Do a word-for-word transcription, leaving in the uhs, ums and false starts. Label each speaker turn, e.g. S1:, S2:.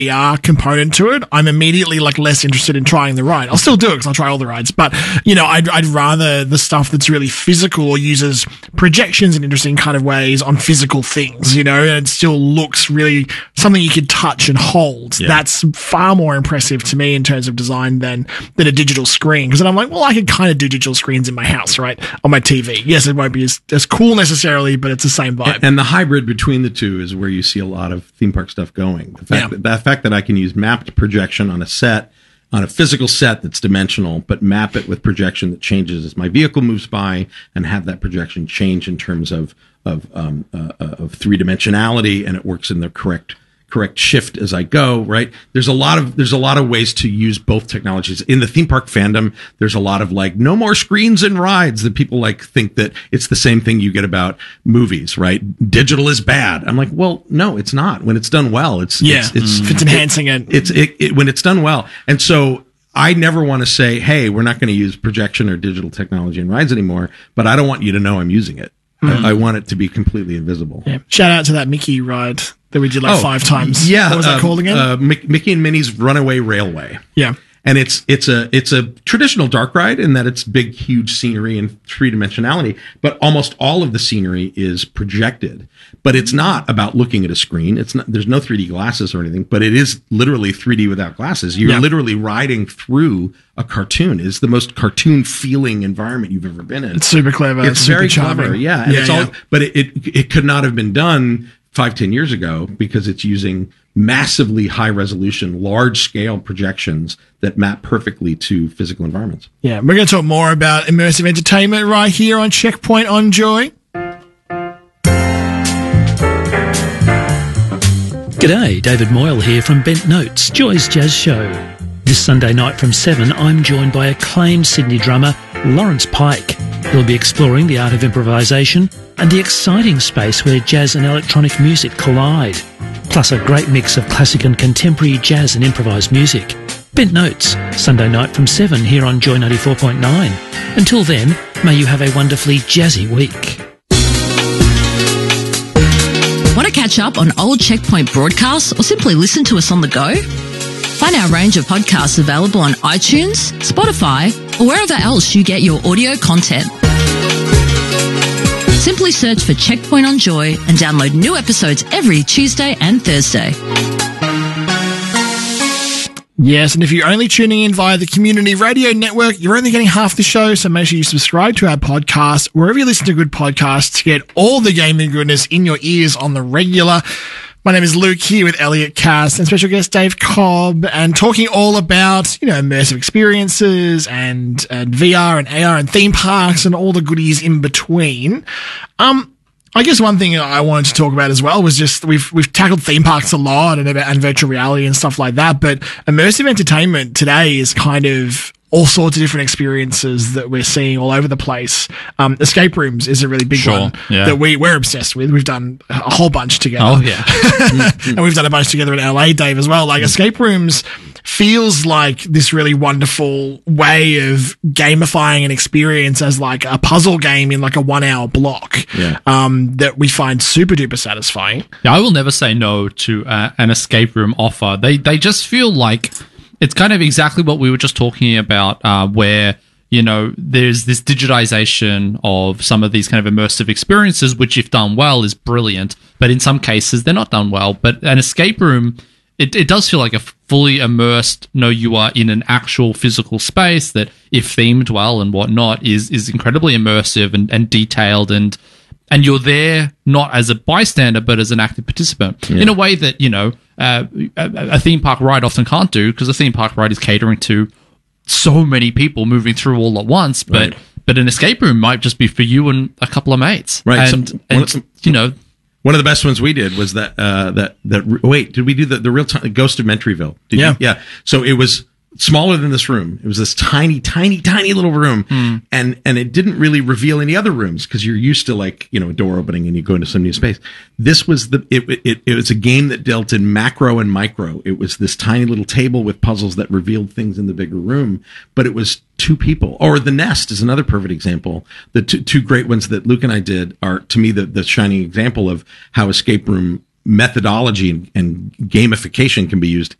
S1: V R component to it, I'm immediately like less interested in trying the ride. I'll still do it because I'll try all the rides, but you know, I'd, I'd rather the stuff that's really physical or uses projections in interesting kind of ways on physical things, you know, and it still looks really something you could touch and hold. Yeah. That's far more impressive to me in terms of design than, than a digital screen. Because then I'm like, well, I could kind of do digital screens in my house, right? On my T V. Yes, it won't be as, as cool necessarily, but it's the same vibe.
S2: And, and the hybrid between the two is where you see a lot of theme park stuff going. The fact, yeah. that, the fact that I can use mapped projection on a set, on a physical set that's dimensional, but map it with projection that changes as my vehicle moves by, and have that projection change in terms of of um, uh, of three dimensionality, and it works in the correct correct shift as I go. Right? There's a lot of there's a lot of ways to use both technologies in the theme park fandom. There's a lot of like no more screens and rides that people like think that it's the same thing you get about movies. Right? Digital is bad. I'm like, well, no, it's not. When it's done well, it's
S1: yeah,
S2: it's, it's,
S1: mm. it's enhancing it.
S2: It's it, it when it's done well, and so. I never want to say, hey, we're not going to use projection or digital technology in rides anymore, but I don't want you to know I'm using it. Mm. I, I want it to be completely invisible.
S1: Yeah. Shout out to that Mickey ride that we did like oh, five times.
S2: Yeah.
S1: What was
S2: uh,
S1: that called again?
S2: Uh, Mickey and Minnie's Runaway Railway.
S1: Yeah.
S2: And it's it's a it's a traditional dark ride in that it's big, huge scenery and three dimensionality, but almost all of the scenery is projected. But it's not about looking at a screen. It's not. There's no three D glasses or anything. But it is literally three D without glasses. You're yeah. literally riding through a cartoon. It's the most cartoon feeling environment you've ever been in.
S1: It's super clever.
S2: It's
S1: super
S2: very
S1: charming.
S2: clever. Yeah, and
S1: yeah,
S2: it's
S1: yeah.
S2: all. But it, it it could not have been done five, ten years ago because it's using massively high resolution, large scale projections that map perfectly to physical environments.
S1: Yeah, we're going to talk more about immersive entertainment right here on Checkpoint on Joy.
S3: G'day, David Moyle here from Bent Notes, Joy's Jazz Show. This Sunday night from seven, I'm joined by acclaimed Sydney drummer Lawrence Pike. He'll be exploring the art of improvisation and the exciting space where jazz and electronic music collide, plus a great mix of classic and contemporary jazz and improvised music. Bent Notes, Sunday night from seven here on Joy ninety-four point nine. Until then, may you have a wonderfully jazzy week.
S4: Want to catch up on old Checkpoint broadcasts or simply listen to us on the go? Find our range of podcasts available on iTunes, Spotify, or wherever else you get your audio content. Simply search for Checkpoint on Joy and download new episodes every Tuesday and Thursday.
S1: Yes, and if you're only tuning in via the Community Radio Network, you're only getting half the show, so make sure you subscribe to our podcast wherever you listen to good podcasts to get all the gaming goodness in your ears on the regular. My name is Luke, here with Elliot Cass and special guest Dave Cobb, and talking all about, you know, immersive experiences and, and V R and A R and theme parks and all the goodies in between. Um, I guess one thing I wanted to talk about as well was just we've we've tackled theme parks a lot and and virtual reality and stuff like that, but immersive entertainment today is kind of all sorts of different experiences that we're seeing all over the place. Um, escape rooms is a really big
S5: sure,
S1: one
S5: yeah.
S1: that we we're obsessed with. We've done a whole bunch together.
S5: Oh yeah,
S1: and we've done a bunch together in L A, Dave, as well. Like escape rooms feels like this really wonderful way of gamifying an experience as like a puzzle game in like a one hour block.
S2: Yeah.
S1: Um, that we find super duper satisfying.
S5: Yeah, I will never say no to uh, an escape room offer. They they just feel like it's kind of exactly what we were just talking about, uh, where, you know, there's this digitization of some of these kind of immersive experiences, which if done well is brilliant, but in some cases they're not done well. But an escape room, it, it does feel like a fully immersed, no, you are in an actual physical space that, if themed well and whatnot, is is incredibly immersive and, and detailed, and and you're there not as a bystander, but as an active participant, yeah. in a way that, you know, uh, a, a theme park ride often can't do, because a theme park ride is catering to so many people moving through all at once. But
S2: Right.
S5: but an escape room might just be for you and a couple of mates.
S2: Right.
S5: And,
S2: So,
S5: and
S2: one of the-
S5: you know,
S2: One of the best ones we did was that, uh, that, that, wait, did we do the, the real time, Ghost of Mentryville? Did
S1: Yeah.
S2: You? Yeah. So it was smaller than this room. It was this tiny, tiny, tiny little room.
S5: Mm.
S2: And, and it didn't really reveal any other rooms because you're used to like, you know, a door opening and you go into some new space. This was the, it, it, it was a game that dealt in macro and micro. It was this tiny little table with puzzles that revealed things in the bigger room, but it was two people. Or The Nest is another perfect example. The two, two great ones that Luke and I did are, to me, the, the shining example of how escape room methodology and, and gamification can be used